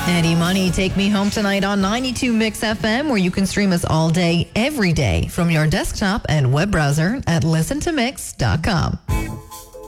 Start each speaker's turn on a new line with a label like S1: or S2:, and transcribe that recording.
S1: Eddie Money, Take Me Home Tonight on 92 Mix FM, where you can stream us all day, every day from your desktop and web browser at listentomix.com.